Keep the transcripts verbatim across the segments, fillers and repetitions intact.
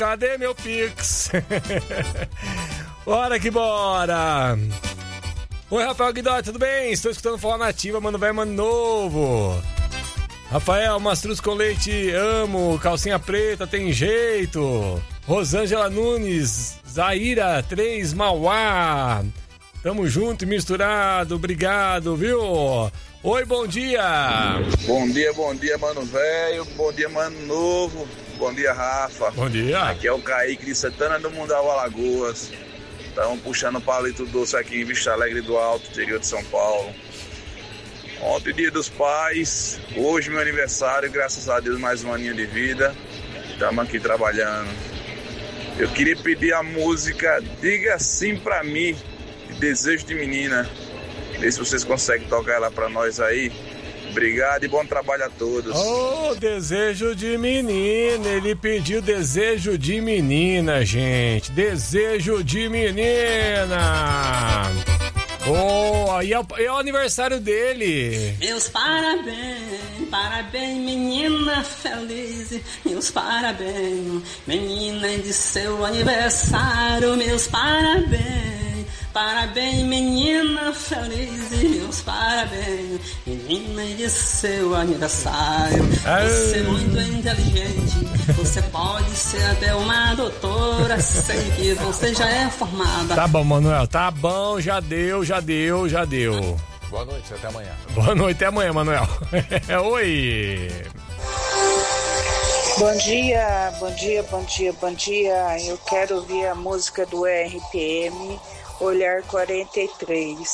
Cadê meu Pix? Bora que bora! Oi, Rafael Guidotti, tudo bem? Estou escutando Forró Nativa, mano velho, mano novo. Rafael, mastruz com leite, amo. Calcinha preta, tem jeito. Rosângela Nunes, Zaira três, Mauá. Tamo junto e misturado, obrigado, viu? Oi, bom dia. Bom dia, bom dia, mano velho. Bom dia, mano novo. Bom dia, Rafa. Bom dia. Aqui é o Kaique de Santana do Mundal, Alagoas. Estamos puxando palito doce aqui em Vista Alegre do Alto, interior de São Paulo. Ontem, dia dos pais. Hoje, meu aniversário. Graças a Deus, mais um aninho de vida. Estamos aqui trabalhando. Eu queria pedir a música Diga Sim Pra Mim, de Desejo de Menina. Vê se vocês conseguem tocar ela pra nós aí. Obrigado e bom trabalho a todos. Oh, desejo de menina. Ele pediu desejo de menina, gente. Desejo de menina. Oh, aí é o, é o aniversário dele. Meus parabéns, parabéns, menina feliz. Meus parabéns, menina de seu aniversário. Meus parabéns. Parabéns, menina feliz, meus parabéns, menina de seu aniversário. Você é muito inteligente, você pode ser até uma doutora, sei que você já é formada. Tá bom, Manuel, tá bom, já deu, já deu, já deu. Boa noite, até amanhã. Boa noite, até amanhã, Manuel. Oi. Bom dia, bom dia, bom dia, bom dia. Eu quero ouvir a música do R P M, Olhar quarenta e três.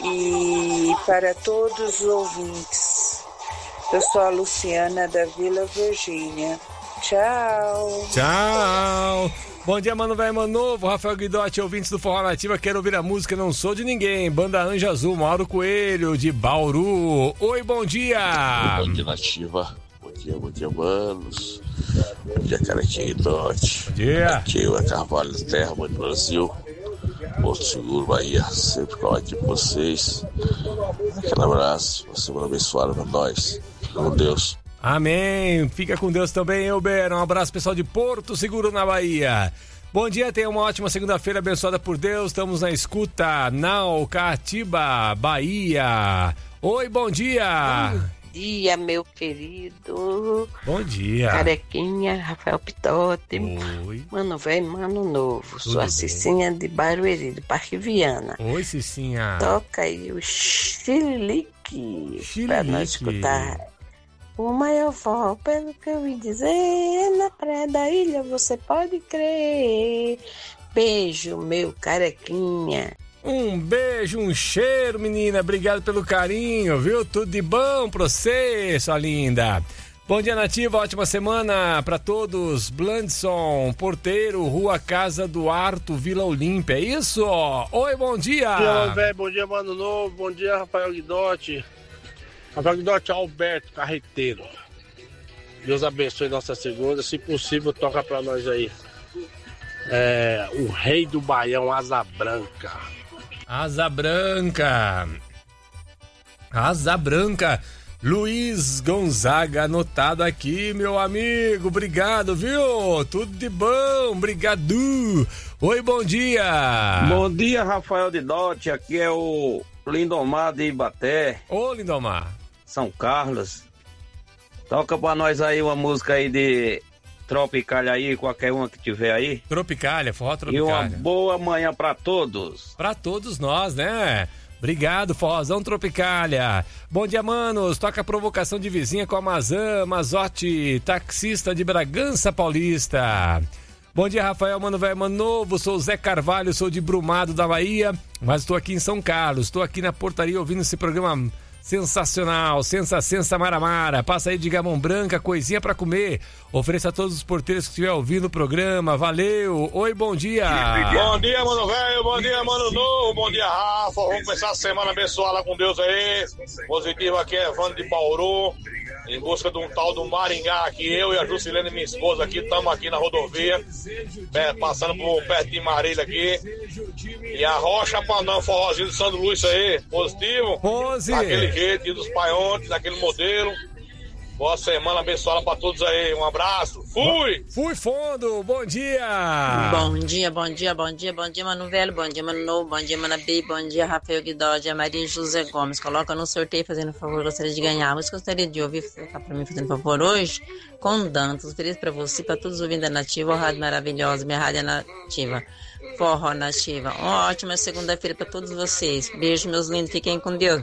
E para todos os ouvintes, eu sou a Luciana da Vila Virgínia. Tchau. Tchau. Bom dia, mano velho, mano novo. Rafael Guidotti, ouvintes do Forró Nativa. Quero ouvir a música Não Sou de Ninguém. Banda Anjo Azul, Mauro Coelho, de Bauru. Oi, bom dia. Bom dia, Nativa. Bom dia, bom dia, manos. Bom dia, Carequinha Guidotti. Bom dia. Aqui é o Carvalho da Terra, mãe do Brasil. Porto Seguro, Bahia, sempre com aqui com vocês. Aquele abraço, uma semana abençoada pra nós. Com Deus. Amém. Fica com Deus também, Elber. Um abraço, pessoal de Porto Seguro, na Bahia. Bom dia, tenha uma ótima segunda-feira abençoada por Deus. Estamos na escuta, Naucatiba, Bahia. Oi, bom dia. Bom dia, meu querido. Bom dia. Carequinha, Rafael Pitotti. Oi. Mano velho, mano novo. Tudo Sou a bem? Cicinha de Barueri, de Parque Viana. Oi, Cicinha. Toca aí o Chilique. Chilique. Pra nós escutar. O maior forró, pelo que eu ouvi dizer, na praia da ilha você pode crer. Beijo, meu carequinha. Um beijo, um cheiro, menina. Obrigado pelo carinho, viu? Tudo de bom pra você, sua linda. Bom dia, Nativa. Ótima semana pra todos. Blandson, porteiro, Rua Casa do Arto, Vila Olímpia. É isso? Oi, bom dia. Bom dia, velho. Bom dia, Mano Novo. Bom dia, Rafael Guidotti. Rafael Guidotti, Alberto Carreteiro. Deus abençoe nossa segunda. Se possível, toca pra nós aí. É, o Rei do Baião, Asa Branca. Asa Branca. Asa Branca. Luiz Gonzaga, anotado aqui, meu amigo. Obrigado, viu? Tudo de bom. Obrigado. Oi, bom dia. Bom dia, Rafael Guidotti. Aqui é o Lindomar de Ibaté. Ô, Lindomar. São Carlos. Toca pra nós aí uma música aí de Tropicália aí, qualquer uma que tiver aí. Tropicália, forró Tropicália. E uma boa manhã pra todos. Pra todos nós, né? Obrigado, forrozão Tropicália. Bom dia, manos. Toca a provocação de vizinha com a Mazan Mazotti, taxista de Bragança Paulista. Bom dia, Rafael, mano velho, mano novo. Sou o Zé Carvalho, sou de Brumado, da Bahia, mas estou aqui em São Carlos. Estou aqui na portaria ouvindo esse programa sensacional, sensa, sensa, maramara. Passa aí de gamão branca, coisinha pra comer. Ofereça a todos os porteiros que estiver ouvindo o programa. Valeu. Oi, bom dia. Bom dia, mano velho. Bom dia, mano novo. Bom dia, Rafa. Vamos começar a semana abençoada com Deus aí. Positivo aqui é Evandro de Bauru. Em busca de um tal do Maringá aqui. Eu e a Juscelene, minha esposa aqui, estamos aqui na rodovia. É, passando por perto de Marília aqui. E a Rocha Panã, forrozinho do Sandro Luiz aí. Positivo. Pose. Daquele jeito, dos pai ontem, daquele modelo. Boa semana abençoada pra todos aí. Um abraço. Fui! Fui fundo, bom dia! Bom dia, bom dia, bom dia, bom dia, Mano Velho, bom dia, Mano Novo, bom dia, Mana B, bom dia, Rafael Guidó, Maria José Gomes. Coloca no sorteio, fazendo favor, gostaria de ganhar. Mas gostaria de ouvir, ficar pra mim, fazendo favor, hoje, com Dantas. Feliz pra você, pra todos ouvindo a Nativa, a rádio maravilhosa, minha rádio é Nativa. Forró Nativa. Uma ótima segunda-feira pra todos vocês. Beijo, meus lindos, fiquem com Deus.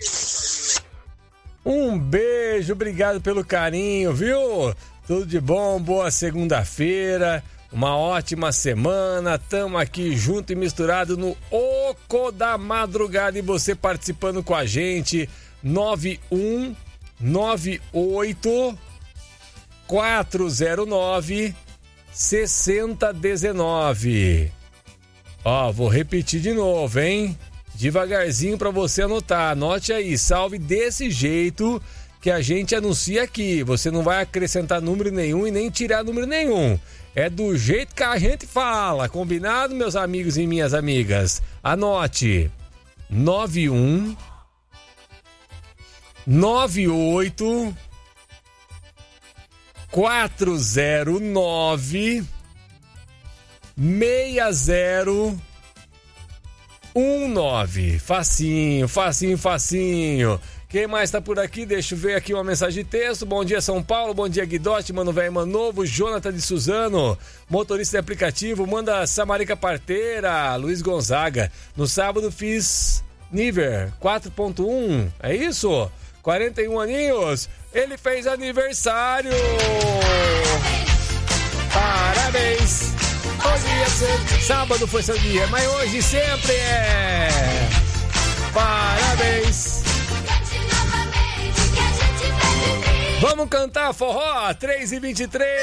Um beijo, obrigado pelo carinho, viu? Tudo de bom, boa segunda-feira, uma ótima semana, tamo aqui junto e misturado no Oco da Madrugada e você participando com a gente, nove um nove oito quatro zero nove seis zero um nove. Ó, vou repetir de novo, hein? Devagarzinho para você anotar, anote aí, salve desse jeito que a gente anuncia aqui, você não vai acrescentar número nenhum e nem tirar número nenhum, é do jeito que a gente fala, combinado, meus amigos e minhas amigas? Anote, nove um nove oito quatro zero nove seis zero um nove. Facinho, facinho, facinho. Quem mais tá por aqui? Deixa eu ver aqui uma mensagem de texto. Bom dia, São Paulo. Bom dia, Guidote, Mano Velho, Mano Novo. Jonathan de Suzano, motorista de aplicativo. Manda Samarica Parteira, Luiz Gonzaga. No sábado fiz Niver quatro ponto um. É isso? quarenta e um aninhos. Ele fez aniversário. Parabéns. Hoje ia ser sábado, foi seu dia, mas hoje sempre é. Parabéns. Vamos cantar forró, três e vinte e três.